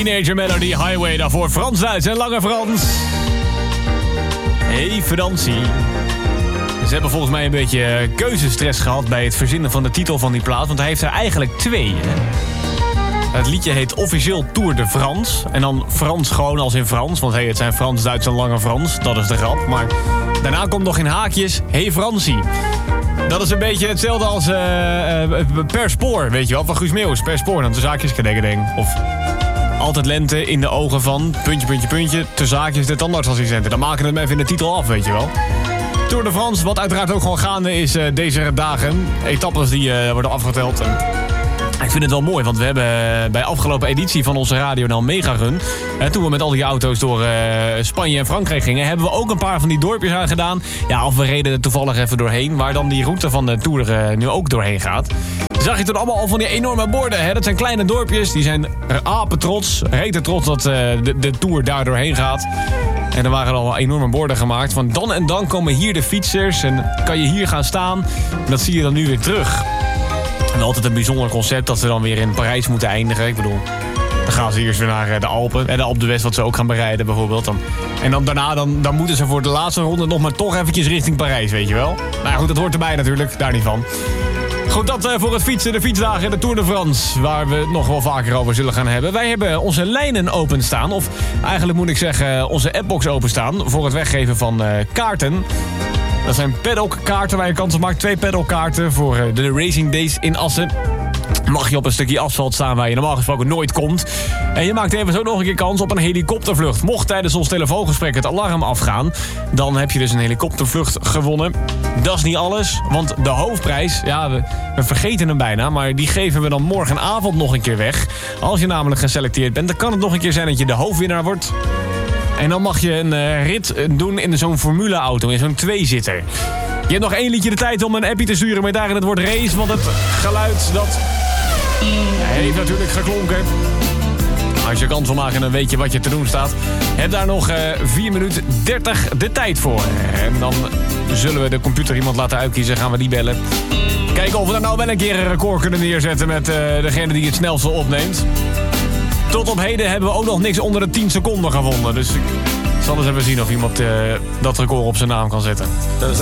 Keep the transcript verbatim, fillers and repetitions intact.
Teenager Melody Highway. Daarvoor Frans-Duits en Lange Frans. Hey Fransie. Ze hebben volgens mij een beetje keuzestress gehad bij het verzinnen van de titel van die plaat. Want hij heeft er eigenlijk twee. Hè? Het liedje heet officieel Tour de France. En dan Frans gewoon als in Frans. Want hey, het zijn Frans, Duits en Lange Frans. Dat is de grap. Maar daarna komt nog in haakjes Hey Fransie. Dat is een beetje hetzelfde als uh, uh, Per Spoor, weet je wel. Van Guus Meeuwis, Per Spoor. Dan tussen haakjes kadekkedeng. Of Altijd lente in de ogen van puntje, puntje, puntje. Tussen haakjes de tandartsassistenten. Dan maken we het even in de titel af, weet je wel. Tour de France, wat uiteraard ook gewoon gaande is uh, deze dagen. Etappes die uh, worden afgeteld. En ik vind het wel mooi, want we hebben bij de afgelopen editie van onze Radio nou Mega Run, hè, toen we met al die auto's door uh, Spanje en Frankrijk gingen, hebben we ook een paar van die dorpjes aangedaan. Ja, of we reden er toevallig even doorheen, waar dan die route van de Tour uh, nu ook doorheen gaat. Zag je toen allemaal al van die enorme borden, hè? Dat zijn kleine dorpjes, die zijn apen trots, reten trots dat uh, de, de Tour daar doorheen gaat. En er waren al wel enorme borden gemaakt van dan en dan komen hier de fietsers en kan je hier gaan staan. En dat zie je dan nu weer terug. En altijd een bijzonder concept dat ze dan weer in Parijs moeten eindigen. Ik bedoel, dan gaan ze eerst weer naar de Alpen. En de Alpe d'Huez wat ze ook gaan bereiden bijvoorbeeld. Dan. En dan daarna dan, dan moeten ze voor de laatste ronde nog maar toch eventjes richting Parijs, weet je wel. Nou goed, dat hoort erbij natuurlijk, daar niet van. Goed, dat uh, voor het fietsen, de fietsdagen en de Tour de France, waar we het nog wel vaker over zullen gaan hebben. Wij hebben onze lijnen openstaan, of eigenlijk moet ik zeggen onze appbox openstaan voor het weggeven van uh, kaarten. Dat zijn paddockkaarten waar je kans op maakt. Twee paddockkaarten voor uh, de Racing Days in Assen. Mag je op een stukje asfalt staan waar je normaal gesproken nooit komt. En je maakt even zo nog een keer kans op een helikoptervlucht. Mocht tijdens ons telefoongesprek het alarm afgaan, dan heb je dus een helikoptervlucht gewonnen. Dat is niet alles, want de hoofdprijs, ja, we, we vergeten hem bijna, maar die geven we dan morgenavond nog een keer weg. Als je namelijk geselecteerd bent, dan kan het nog een keer zijn dat je de hoofdwinnaar wordt. En dan mag je een uh, rit doen in zo'n formuleauto, in zo'n tweezitter. Je hebt nog één liedje de tijd om een appie te sturen met daarin het woord race, want het geluid dat heeft natuurlijk geklonken. Als je kans wil maken, dan weet je wat je te doen staat. Heb daar nog uh, vier minuten dertig de tijd voor. En dan zullen we de computer iemand laten uitkiezen, gaan we die bellen. Kijken of we daar nou wel een keer een record kunnen neerzetten met uh, degene die het snelste opneemt. Tot op heden hebben we ook nog niks onder de tien seconden gevonden. Dus ik zal eens even zien of iemand uh, dat record op zijn naam kan zetten.